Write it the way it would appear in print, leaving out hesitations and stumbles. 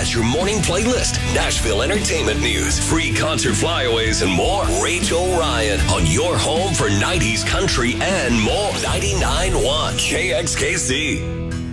has your morning playlist, Nashville entertainment news, free concert flyaways, and more. Rachel Ryan on your home for 90s country and more. 99.1 KXKC.